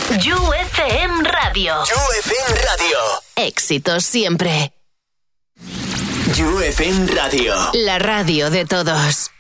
UFM Radio. UFM Radio. Éxitos siempre. UFM Radio. La radio de todos.